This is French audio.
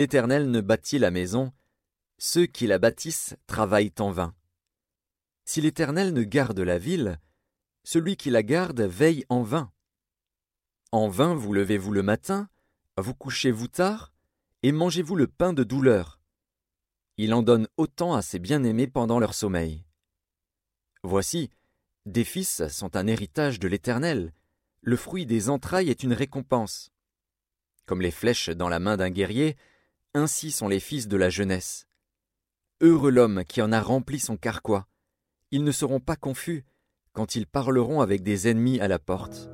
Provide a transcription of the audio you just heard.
L'Éternel ne bâtit la maison, ceux qui la bâtissent travaillent en vain. Si l'Éternel ne garde la ville, celui qui la garde veille en vain. En vain vous levez-vous le matin, vous couchez-vous tard, et mangez-vous le pain de douleur. Il en donne autant à ses bien-aimés pendant leur sommeil. Voici, des fils sont un héritage de l'Éternel, le fruit des entrailles est une récompense. Comme les flèches dans la main d'un guerrier, ainsi sont les fils de la jeunesse. Heureux l'homme qui en a rempli son carquois. Ils ne seront pas confus quand ils parleront avec des ennemis à la porte.